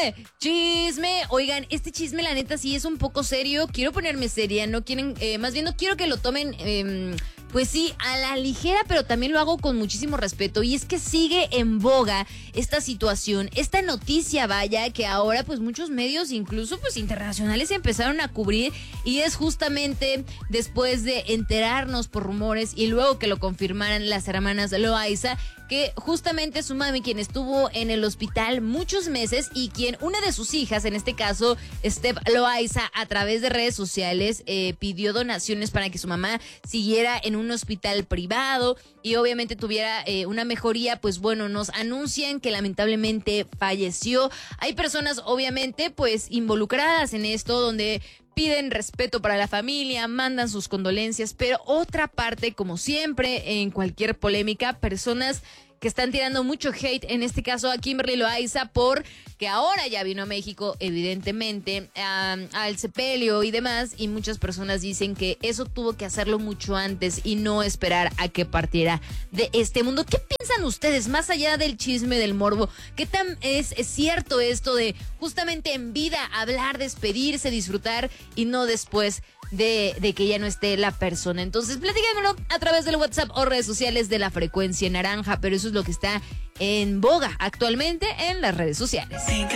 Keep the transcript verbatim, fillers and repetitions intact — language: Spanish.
chisme. Oigan, este chisme la neta sí es un poco serio. Quiero ponerme seria, no quieren, eh, más bien no quiero que lo tomen, eh, pues sí, a la ligera, pero también lo hago con muchísimo respeto. Y es que sigue en boga esta situación, esta noticia, vaya, que ahora pues muchos medios, incluso pues internacionales, empezaron a cubrir. Y es justamente después de enterarnos por rumores y luego que lo confirmaran las hermanas Loaiza, que justamente su mami, quien estuvo en el hospital muchos meses y quien una de sus hijas, en este caso Steph Loaiza, a través de redes sociales eh, pidió donaciones para que su mamá siguiera en un hospital privado y obviamente tuviera eh, una mejoría. Pues bueno, nos anuncian que lamentablemente falleció. Hay personas obviamente pues involucradas en esto, donde piden respeto para la familia, mandan sus condolencias, pero otra parte, como siempre en cualquier polémica, personas que están tirando mucho hate, en este caso a Kimberly Loaiza, porque ahora ya vino a México, evidentemente, um, al sepelio y demás, y muchas personas dicen que eso tuvo que hacerlo mucho antes y no esperar a que partiera de este mundo. ¿Qué piensan ustedes, más allá del chisme, del morbo? ¿Qué tan es, es cierto esto de justamente en vida hablar, despedirse, disfrutar y no después de, de que ya no esté la persona? Entonces, platíquenmelo a través del WhatsApp o redes sociales de La Frecuencia Naranja, pero eso es lo que está en boga actualmente en las redes sociales.